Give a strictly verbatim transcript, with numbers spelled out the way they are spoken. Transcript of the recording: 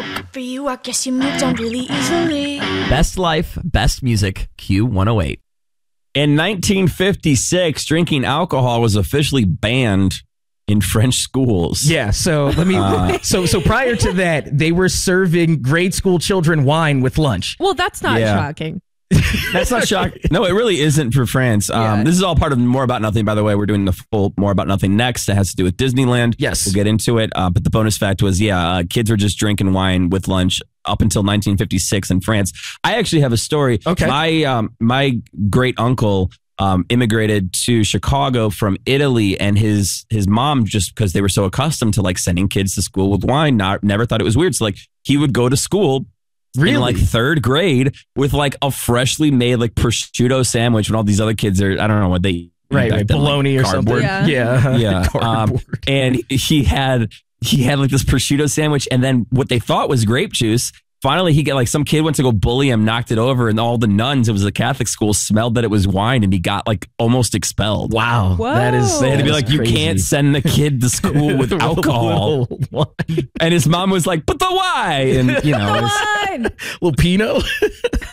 For you, I guess you moved on really easily. Best life, best music, Q one oh eight. In nineteen fifty-six, drinking alcohol was officially banned in French schools. Yeah, so let me. Uh, so so prior to that, they were serving grade school children wine with lunch. Well, that's not Yeah. shocking. That's not shocking. No, it really isn't for France. Um, Yeah. This is all part of More About Nothing, by the way. We're doing the full More About Nothing next. It has to do with Disneyland. Yes. We'll get into it. Uh, but the bonus fact was, yeah, uh, kids were just drinking wine with lunch up until nineteen fifty-six in France. I actually have a story. Okay. My, um, my great uncle um, immigrated to Chicago from Italy, and his his mom, just because they were so accustomed to like sending kids to school with wine, not never thought it was weird. So like he would go to school Really? in like third grade with like a freshly made like prosciutto sandwich when all these other kids are, I don't know what they eat Right, back right. then, like Bologna or cardboard. something. Yeah. Yeah. Yeah. um, Cardboard. and he had he had like this prosciutto sandwich, and then what they thought was grape juice. Finally, he got like some kid went to go bully him, knocked it over, and all the nuns, it was a Catholic school, smelled that it was wine, and he got like almost expelled. Wow. Whoa. That is. They had to be that is like, you crazy. can't send the kid to school with alcohol. little, little, And his mom was like, but the why? And you know, it was, Fine. little Pinot.